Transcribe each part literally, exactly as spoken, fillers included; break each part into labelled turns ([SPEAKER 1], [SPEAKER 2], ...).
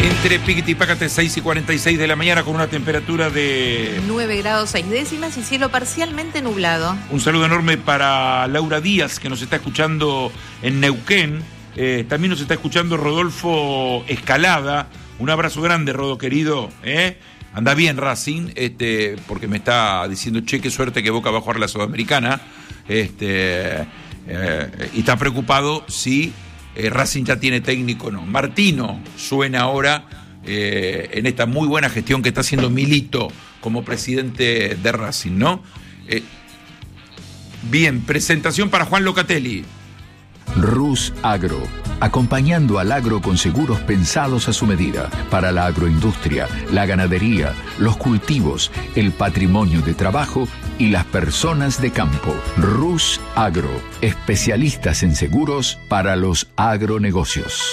[SPEAKER 1] Entre Piquete y Pácate, seis y cuarenta y seis de la mañana, con una temperatura de
[SPEAKER 2] nueve grados seis décimas y cielo parcialmente nublado.
[SPEAKER 1] Un saludo enorme para Laura Díaz, que nos está escuchando en Neuquén. Eh, también nos está escuchando Rodolfo Escalada. Un abrazo grande, Rodo, querido. ¿eh? Anda bien Racing, este, porque me está diciendo, che, qué suerte que Boca va a jugar la Sudamericana. Este, eh, y está preocupado si eh, Racing ya tiene técnico o no. Martino suena ahora eh, en esta muy buena gestión que está haciendo Milito como presidente de Racing, ¿no? Eh, bien, presentación para Juan Locatelli.
[SPEAKER 3] Rus Agro, acompañando al agro con seguros pensados a su medida, para la agroindustria, la ganadería, los cultivos, el patrimonio de trabajo y las personas de campo. Rus Agro, especialistas en seguros para los agronegocios.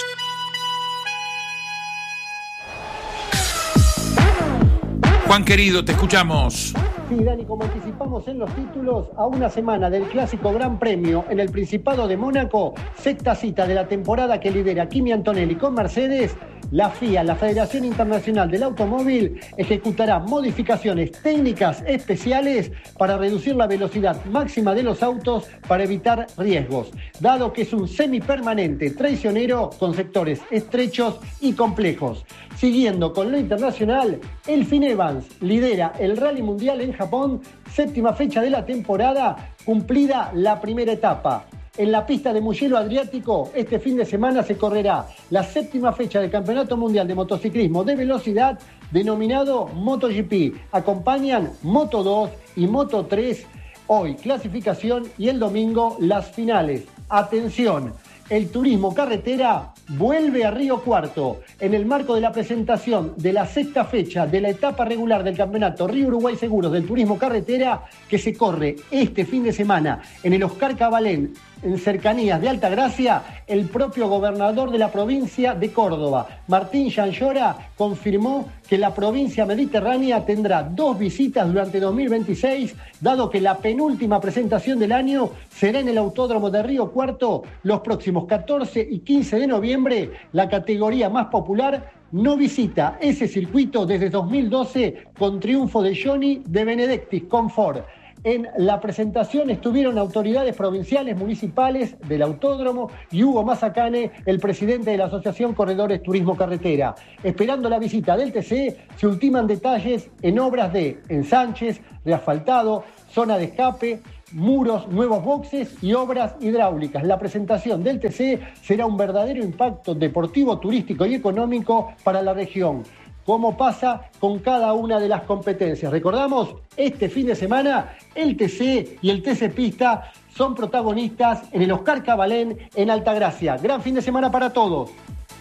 [SPEAKER 1] Juan querido, te escuchamos.
[SPEAKER 4] Sí, Dani, como anticipamos en los títulos, a una semana del clásico Gran Premio en el Principado de Mónaco, sexta cita de la temporada que lidera Kimi Antonelli con Mercedes, la F I A, la Federación Internacional del Automóvil, ejecutará modificaciones técnicas especiales para reducir la velocidad máxima de los autos para evitar riesgos, dado que es un semipermanente traicionero con sectores estrechos y complejos. Siguiendo con lo internacional, el Finn Evans lidera el Rally Mundial en Japón, séptima fecha de la temporada, cumplida la primera etapa. En la pista de Mugello Adriático, este fin de semana se correrá la séptima fecha del Campeonato Mundial de Motociclismo de Velocidad, denominado MotoGP. Acompañan Moto dos y Moto tres, hoy clasificación y el domingo las finales. Atención, el turismo carretera vuelve a Río Cuarto en el marco de la presentación de la sexta fecha de la etapa regular del campeonato Río Uruguay Seguros del Turismo Carretera, que se corre este fin de semana en el Oscar Cabalén, en cercanías de Altagracia. El propio gobernador de la provincia de Córdoba, Martín Yanllora, confirmó que la provincia mediterránea tendrá dos visitas durante dos mil veintiséis, dado que la penúltima presentación del año será en el Autódromo de Río Cuarto los próximos catorce y quince de noviembre. La categoría más popular no visita ese circuito desde dos mil doce, con triunfo de Johnny de Benedictis con Ford. En la presentación estuvieron autoridades provinciales, municipales del autódromo y Hugo Mazacane, el presidente de la Asociación Corredores Turismo Carretera. Esperando la visita del T C, se ultiman detalles en obras de ensanches, reasfaltado, zona de escape, muros, nuevos boxes y obras hidráulicas. La presentación del T C será un verdadero impacto deportivo, turístico y económico para la región, como pasa con cada una de las competencias. Recordamos, este fin de semana el T C y el T C Pista son protagonistas en el Oscar Cabalén en Altagracia. Gran fin de semana para todos.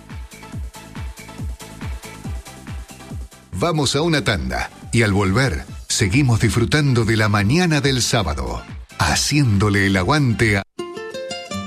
[SPEAKER 5] Vamos a una tanda y al volver seguimos disfrutando de la mañana del sábado, haciéndole el aguante a